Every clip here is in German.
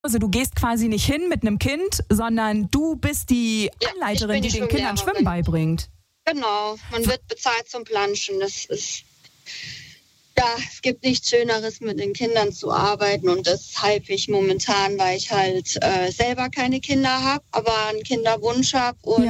Also du gehst quasi nicht hin mit einem Kind, sondern du bist die Anleiterin, die den Kindern Schwimmen beibringt. Genau, man wird bezahlt zum Planschen. Das ist, ja, es gibt nichts Schöneres, mit den Kindern zu arbeiten und das hype ich momentan, weil ich halt selber keine Kinder habe, aber einen Kinderwunsch habe und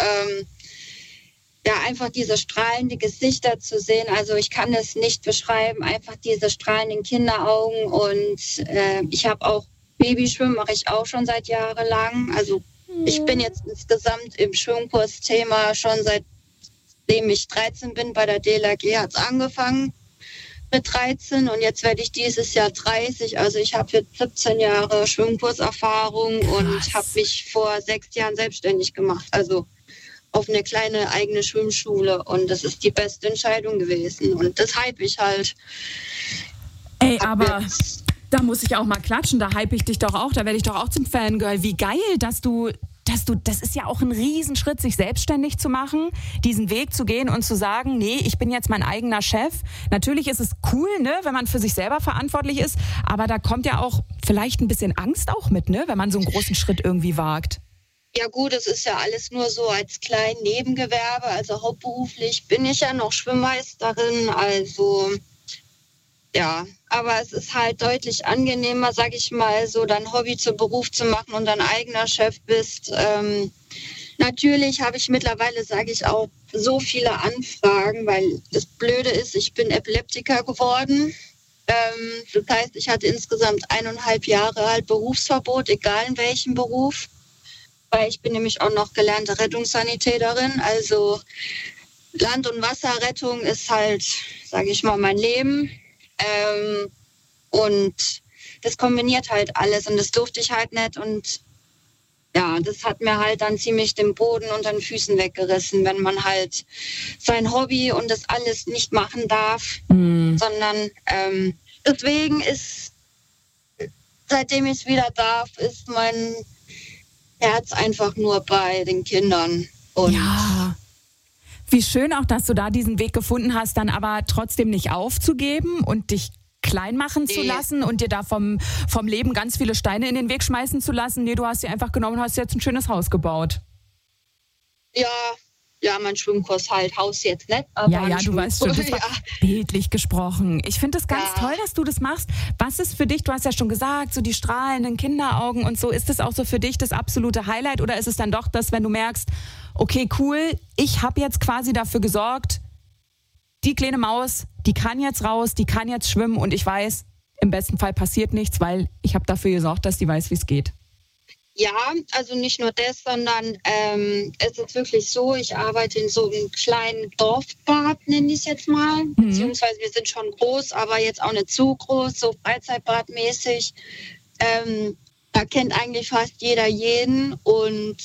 einfach diese strahlenden Gesichter zu sehen. Also ich kann es nicht beschreiben, einfach diese strahlenden Kinderaugen und ich habe auch Babyschwimmen, mache ich auch schon seit jahrelang. Also ich bin jetzt insgesamt im Schwimmkurs-Thema schon seitdem ich 13 bin. Bei der DLRG hat es angefangen mit 13 und jetzt werde ich dieses Jahr 30. Also ich habe jetzt 17 Jahre Schwimmkurserfahrung und habe mich vor 6 Jahren selbstständig gemacht. Also auf eine kleine eigene Schwimmschule und das ist die beste Entscheidung gewesen und das hype ich halt. Ey, aber da muss ich auch mal klatschen, da hype ich dich doch auch, da werde ich doch auch zum Fangirl. Wie geil, das ist ja auch ein Riesenschritt, sich selbstständig zu machen, diesen Weg zu gehen und zu sagen, nee, ich bin jetzt mein eigener Chef. Natürlich ist es cool, ne, wenn man für sich selber verantwortlich ist, aber da kommt ja auch vielleicht ein bisschen Angst auch mit, ne, wenn man so einen großen Schritt irgendwie wagt. Ja gut, es ist ja alles nur so als kleines Nebengewerbe, also hauptberuflich bin ich ja noch Schwimmmeisterin, also ja, aber es ist halt deutlich angenehmer, sag ich mal, so dein Hobby zu Beruf zu machen und dein eigener Chef bist. Natürlich habe ich mittlerweile, sage ich auch, so viele Anfragen, weil das Blöde ist, ich bin Epileptiker geworden. Das heißt, ich hatte insgesamt 1,5 Jahre halt Berufsverbot, egal in welchem Beruf. Weil ich bin nämlich auch noch gelernte Rettungssanitäterin, also Land- und Wasserrettung ist halt, sage ich mal, mein Leben. Und das kombiniert halt alles und das durfte ich halt nicht und ja, das hat mir halt dann ziemlich den Boden unter den Füßen weggerissen, wenn man halt sein Hobby und das alles nicht machen darf, sondern deswegen ist, seitdem ich es wieder darf, ist mein Herz einfach nur bei den Kindern. Und ja. Wie schön auch, dass du da diesen Weg gefunden hast, dann aber trotzdem nicht aufzugeben und dich klein machen zu lassen und dir da vom Leben ganz viele Steine in den Weg schmeißen zu lassen. Nee, du hast sie einfach genommen und hast jetzt ein schönes Haus gebaut. Ja, mein Schwimmkurs halt, Haus jetzt nicht. Aber ja, du weißt schon, das war bildlich gesprochen. Ich finde es ganz toll, dass du das machst. Was ist für dich, du hast ja schon gesagt, so die strahlenden Kinderaugen und so, ist das auch so für dich das absolute Highlight oder ist es dann doch das, wenn du merkst, okay, cool, ich habe jetzt quasi dafür gesorgt, die kleine Maus, die kann jetzt raus, die kann jetzt schwimmen und ich weiß, im besten Fall passiert nichts, weil ich habe dafür gesorgt, dass die weiß, wie es geht. Ja, also nicht nur das, sondern es ist wirklich so, ich arbeite in so einem kleinen Dorfbad, nenne ich es jetzt mal. Beziehungsweise wir sind schon groß, aber jetzt auch nicht zu groß, so Freizeitbadmäßig. Da kennt eigentlich fast jeder jeden und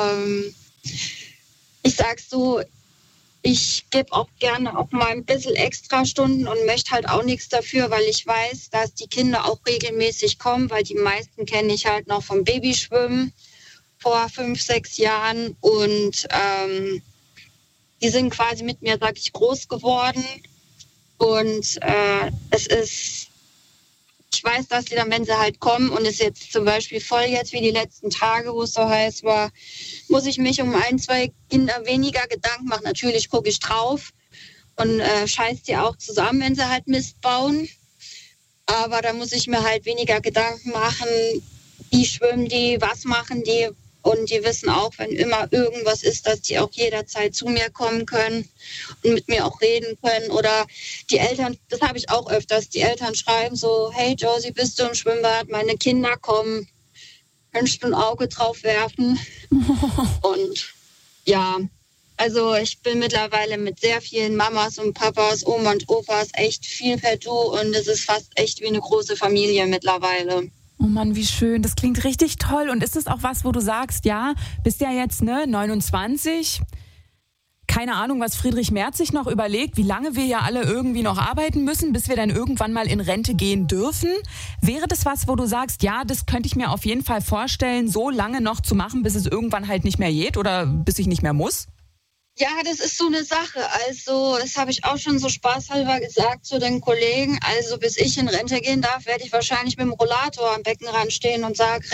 ich sag so, ich gebe auch gerne auch mal ein bisschen extra Stunden und möchte halt auch nichts dafür, weil ich weiß, dass die Kinder auch regelmäßig kommen, weil die meisten kenne ich halt noch vom Babyschwimmen vor 5, 6 Jahren und die sind quasi mit mir, sag ich, groß geworden und es ist, ich weiß, dass die dann, wenn sie halt kommen und es jetzt zum Beispiel voll jetzt wie die letzten Tage, wo es so heiß war, muss ich mich um 1, 2 Kinder weniger Gedanken machen. Natürlich gucke ich drauf und scheiß die auch zusammen, wenn sie halt Mist bauen. Aber da muss ich mir halt weniger Gedanken machen, wie schwimmen die, was machen die. Und die wissen auch, wenn immer irgendwas ist, dass die auch jederzeit zu mir kommen können und mit mir auch reden können. Oder die Eltern, das habe ich auch öfters, die Eltern schreiben so, hey Josie, bist du im Schwimmbad? Meine Kinder kommen, kannst du ein Auge drauf werfen? Und ja, also ich bin mittlerweile mit sehr vielen Mamas und Papas, Oma und Opas echt viel per Du und es ist fast echt wie eine große Familie mittlerweile. Oh Mann, wie schön. Das klingt richtig toll. Und ist das auch was, wo du sagst, ja, bist ja jetzt 29, keine Ahnung, was Friedrich Merz sich noch überlegt, wie lange wir ja alle irgendwie noch arbeiten müssen, bis wir dann irgendwann mal in Rente gehen dürfen. Wäre das was, wo du sagst, ja, das könnte ich mir auf jeden Fall vorstellen, so lange noch zu machen, bis es irgendwann halt nicht mehr geht oder bis ich nicht mehr muss? Ja, das ist so eine Sache. Also, das habe ich auch schon so spaßhalber gesagt zu den Kollegen. Also, bis ich in Rente gehen darf, werde ich wahrscheinlich mit dem Rollator am Beckenrand stehen und sage,